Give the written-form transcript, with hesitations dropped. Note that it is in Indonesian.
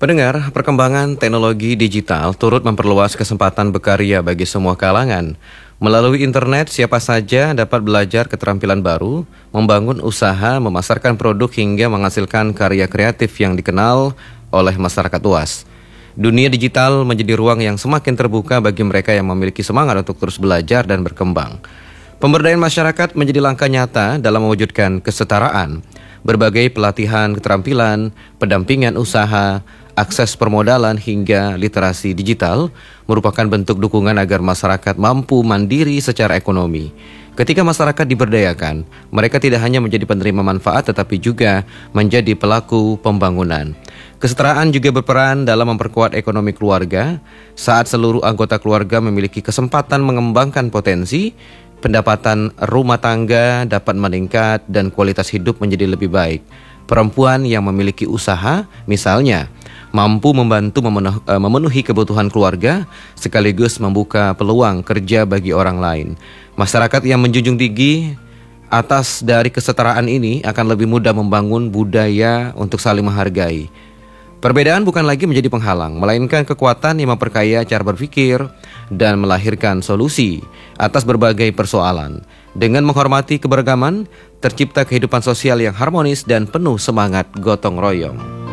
Pendengar, perkembangan teknologi digital turut memperluas kesempatan berkarya bagi semua kalangan. Melalui internet, siapa saja dapat belajar keterampilan baru, membangun usaha, memasarkan produk hingga menghasilkan karya kreatif yang dikenal oleh masyarakat luas. Dunia digital menjadi ruang yang semakin terbuka bagi mereka yang memiliki semangat untuk terus belajar dan berkembang. Pemberdayaan masyarakat menjadi langkah nyata dalam mewujudkan kesetaraan. Berbagai pelatihan keterampilan, pendampingan usaha, akses permodalan hingga literasi digital merupakan bentuk dukungan agar masyarakat mampu mandiri secara ekonomi. Ketika masyarakat diberdayakan, mereka tidak hanya menjadi penerima manfaat tetapi juga menjadi pelaku pembangunan. Kesetaraan juga berperan dalam memperkuat ekonomi keluarga. Saat seluruh anggota keluarga memiliki kesempatan mengembangkan potensi, pendapatan rumah tangga dapat meningkat dan kualitas hidup menjadi lebih baik. Perempuan yang memiliki usaha, misalnya, mampu membantu memenuhi kebutuhan keluarga sekaligus membuka peluang kerja bagi orang lain. Masyarakat yang menjunjung tinggi atas dari kesetaraan ini akan lebih mudah membangun budaya untuk saling menghargai. Perbedaan bukan lagi menjadi penghalang, melainkan kekuatan yang memperkaya cara berpikir dan melahirkan solusi atas berbagai persoalan. Dengan menghormati keberagaman, tercipta kehidupan sosial yang harmonis dan penuh semangat gotong royong.